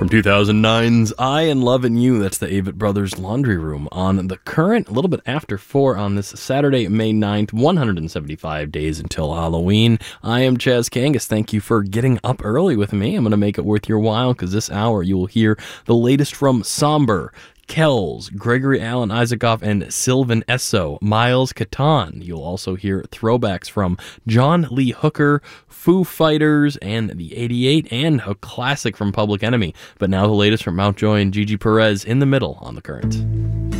From 2009's I and Lovin' You, that's the Avett Brothers Laundry Room on The Current, a little bit after 4 on this Saturday, May 9th, 175 days until Halloween. I am Chaz Kangas. Thank you for getting up early with me. I'm going to make it worth your while because this hour you will hear the latest from Somber, Kells, Gregory Alan Isaacoff, and Sylvan Esso, Miles Catan. You'll also hear throwbacks from John Lee Hooker, Foo Fighters, and the 88, and a classic from Public Enemy. But now the latest from Mountjoy and Gigi Perez in the middle on The Current.